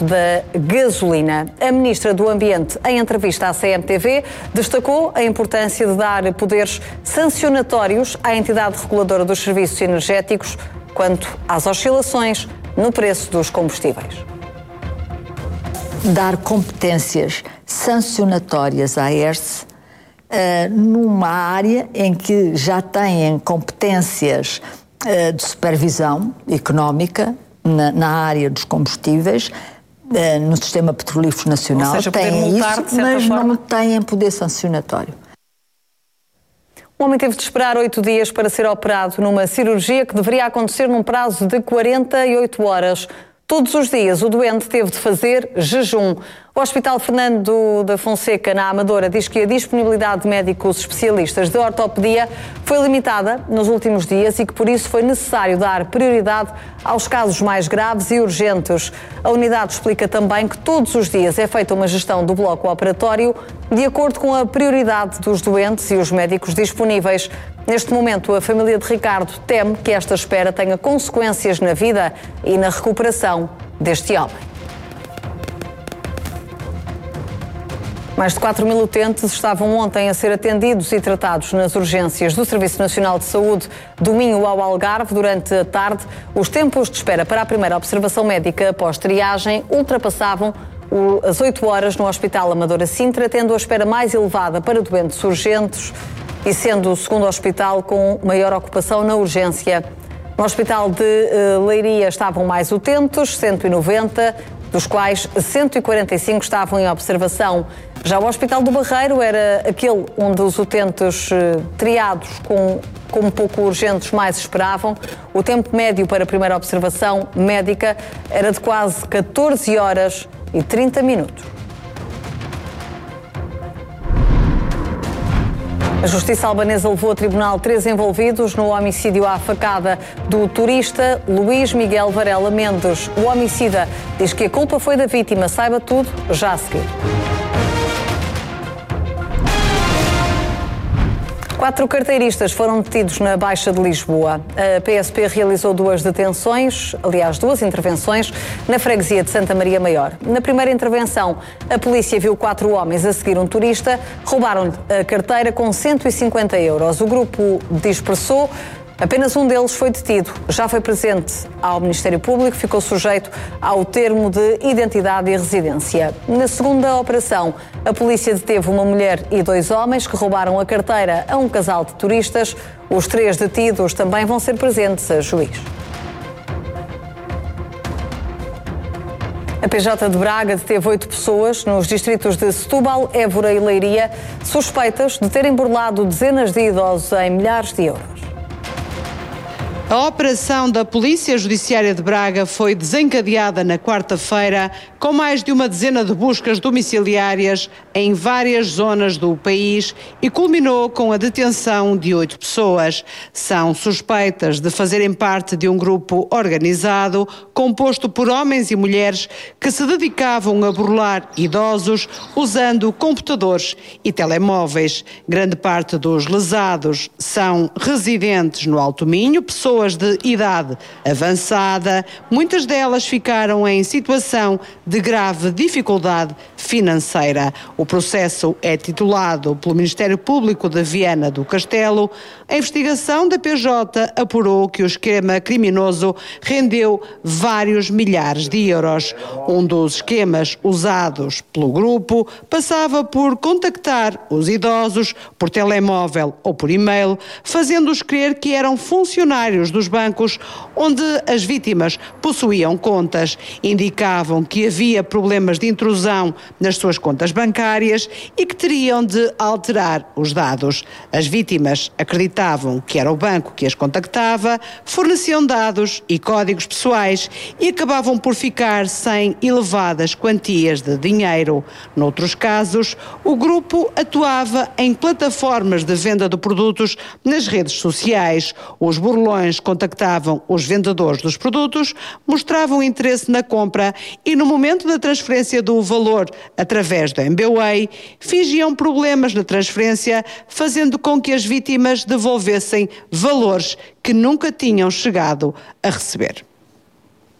preço da gasolina. A Ministra do Ambiente, em entrevista à CMTV, destacou a importância de dar poderes sancionatórios à entidade reguladora dos serviços energéticos quanto às oscilações no preço dos combustíveis. Dar competências sancionatórias à ERSE numa área em que já têm competências de supervisão económica na área dos combustíveis, no sistema petrolífero nacional. Ou seja, têm multar, isso, mas não têm poder sancionatório. O homem teve de esperar 8 dias para ser operado numa cirurgia que deveria acontecer num prazo de 48 horas. Todos os dias o doente teve de fazer jejum. O Hospital Fernando da Fonseca, na Amadora, diz que a disponibilidade de médicos especialistas de ortopedia foi limitada nos últimos dias e que por isso foi necessário dar prioridade aos casos mais graves e urgentes. A unidade explica também que todos os dias é feita uma gestão do bloco operatório de acordo com a prioridade dos doentes e os médicos disponíveis. Neste momento, a família de Ricardo teme que esta espera tenha consequências na vida e na recuperação deste homem. Mais de 4.000 utentes estavam ontem a ser atendidos e tratados nas urgências do Serviço Nacional de Saúde do Minho ao Algarve durante a tarde. Os tempos de espera para a primeira observação médica após triagem ultrapassavam as 8 horas no Hospital Amadora Sintra, tendo a espera mais elevada para doentes urgentes e sendo o segundo hospital com maior ocupação na urgência. No Hospital de Leiria estavam mais utentes, 190, dos quais 145 estavam em observação. Já o Hospital do Barreiro era aquele onde os utentes triados como pouco urgentes mais esperavam. O tempo médio para a primeira observação médica era de quase 14 horas e 30 minutos. A Justiça albanesa levou a tribunal 3 envolvidos no homicídio à facada do turista Luís Miguel Varela Mendes. O homicida diz que a culpa foi da vítima. Saiba tudo já a seguir. 4 carteiristas foram detidos na Baixa de Lisboa. A PSP realizou 2 detenções, aliás 2 intervenções, na freguesia de Santa Maria Maior. Na primeira intervenção, a polícia viu 4 homens a seguir um turista, roubaram-lhe a carteira com 150 euros. O grupo dispersou. Apenas um deles foi detido. Já foi presente ao Ministério Público, ficou sujeito ao termo de identidade e residência. Na segunda operação, a polícia deteve uma mulher e 2 homens que roubaram a carteira a um casal de turistas. Os 3 detidos também vão ser presentes a juiz. A PJ de Braga deteve 8 pessoas nos distritos de Setúbal, Évora e Leiria, suspeitas de terem burlado dezenas de idosos em milhares de euros. A operação da Polícia Judiciária de Braga foi desencadeada na quarta-feira com mais de uma dezena de buscas domiciliárias em várias zonas do país e culminou com a detenção de 8 pessoas. São suspeitas de fazerem parte de um grupo organizado composto por homens e mulheres que se dedicavam a burlar idosos usando computadores e telemóveis. Grande parte dos lesados são residentes no Alto Minho, pessoas de idade avançada, muitas delas ficaram em situação de grave dificuldade financeira. O processo é titulado pelo Ministério Público de Viana do Castelo. A investigação da PJ apurou que o esquema criminoso rendeu vários milhares de euros. Um dos esquemas usados pelo grupo passava por contactar os idosos por telemóvel ou por e-mail, fazendo-os crer que eram funcionários dos bancos onde as vítimas possuíam contas. Indicavam que havia problemas de intrusão nas suas contas bancárias e que teriam de alterar os dados. As vítimas acreditavam que era o banco que as contactava, forneciam dados e códigos pessoais e acabavam por ficar sem elevadas quantias de dinheiro. Noutros casos, o grupo atuava em plataformas de venda de produtos nas redes sociais. Os burlões contactavam os vendedores dos produtos, mostravam interesse na compra e no momento da transferência do valor através do MBWay, fingiam problemas na transferência, fazendo com que as vítimas devolvessem valores que nunca tinham chegado a receber.